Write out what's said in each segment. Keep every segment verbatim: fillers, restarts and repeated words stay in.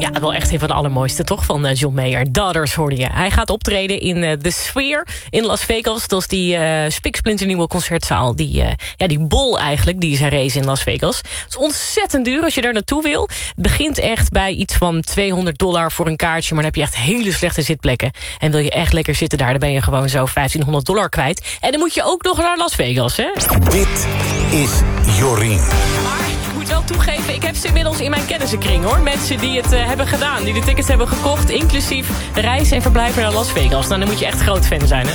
Ja, wel echt een van de allermooiste, toch? Van uh, John Mayer. Daughters hoorde je. Hij gaat optreden in uh, The Sphere in Las Vegas. Dat is die uh, spiksplinternieuwe concertzaal. Die, uh, ja, die bol eigenlijk, die is een race in Las Vegas. Het is ontzettend duur als je daar naartoe wil. Het begint echt bij iets van tweehonderd dollar voor een kaartje. Maar dan heb je echt hele slechte zitplekken. En wil je echt lekker zitten daar, dan ben je gewoon zo vijftienhonderd dollar kwijt. En dan moet je ook nog naar Las Vegas, hè? Dit is Jorien. Ik moet wel toegeven, ik heb ze inmiddels in mijn kennissenkring, hoor. Mensen die het uh, hebben gedaan, die de tickets hebben gekocht, inclusief reis en verblijven naar Las Vegas. Nou, dan moet je echt groot fan zijn, hè.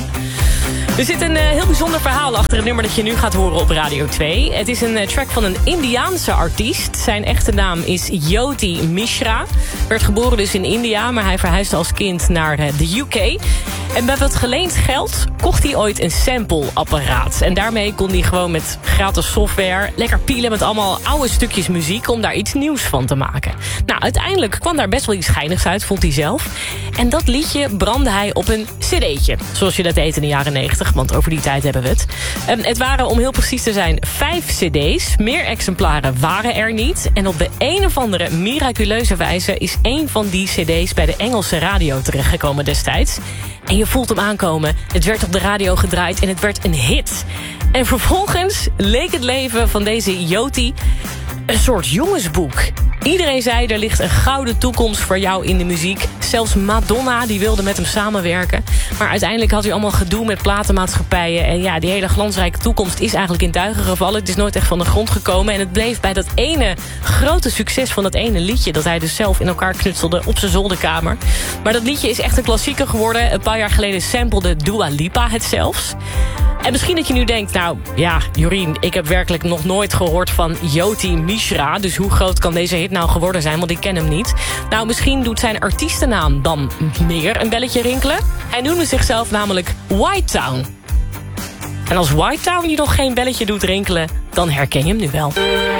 Er zit een uh, heel bijzonder verhaal achter het nummer dat je nu gaat horen op Radio twee. Het is een uh, track van een Indiaanse artiest. Zijn echte naam is Jyoti Mishra. Werd geboren dus in India, maar hij verhuisde als kind naar uh, de U K. En met wat geleend geld kocht hij ooit een sampleapparaat. En daarmee kon hij gewoon met gratis software lekker pielen met allemaal oude stukjes muziek om daar iets nieuws van te maken. Nou, uiteindelijk kwam daar best wel iets geinigs uit, vond hij zelf. En dat liedje brandde hij op een cd'tje. Zoals je dat deed in de jaren negentig, want over die tijd hebben we het. Um, het waren, om heel precies te zijn, vijf cd's. Meer exemplaren waren er niet. En op de een of andere miraculeuze wijze is één van die cd's bij de Engelse radio terechtgekomen destijds. En je voelt hem aankomen. Het werd op de radio gedraaid en het werd een hit. En vervolgens leek het leven van deze Jyoti een soort jongensboek. Iedereen zei, er ligt een gouden toekomst voor jou in de muziek. Zelfs Madonna die wilde met hem samenwerken. Maar uiteindelijk had hij allemaal gedoe met platenmaatschappijen. En ja, die hele glansrijke toekomst is eigenlijk in duigen gevallen. Het is nooit echt van de grond gekomen. En het bleef bij dat ene grote succes van dat ene liedje dat hij dus zelf in elkaar knutselde op zijn zolderkamer. Maar dat liedje is echt een klassieker geworden. Een paar jaar geleden samplede Dua Lipa het zelfs. En misschien dat je nu denkt, nou ja, Jorien, ik heb werkelijk nog nooit gehoord van Jyoti Mishra. Dus hoe groot kan deze hit nou geworden zijn, want ik ken hem niet. Nou, misschien doet zijn artiestennaam dan meer een belletje rinkelen. Hij noemde zichzelf namelijk White Town. En als White Town je nog geen belletje doet rinkelen, dan herken je hem nu wel.